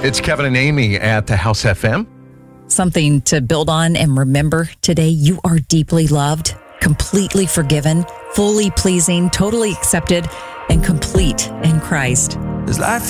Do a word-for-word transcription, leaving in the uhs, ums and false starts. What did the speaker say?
It's Kevin and Amy at the House F M. Something to build on and remember today. You are deeply loved, completely forgiven, fully pleasing, totally accepted, and complete in Christ. Is life